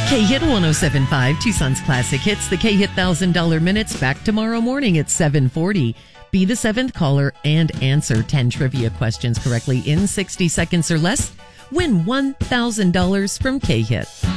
K-Hit 107.5, Tucson's Classic Hits. The K-Hit $1,000 Minutes back tomorrow morning at 7:40. Be the seventh caller and answer 10 trivia questions correctly in 60 seconds or less. Win $1,000 from K-Hit.